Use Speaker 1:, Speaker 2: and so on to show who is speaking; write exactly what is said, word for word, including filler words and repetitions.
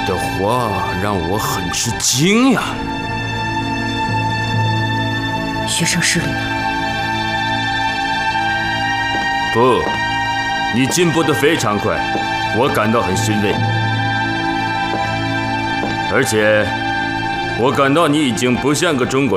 Speaker 1: 的话让我很吃惊呀。
Speaker 2: 学生失礼了。
Speaker 1: 不，你进步得非常快，我感到很欣慰。而且，我感到你已经不像个中国人。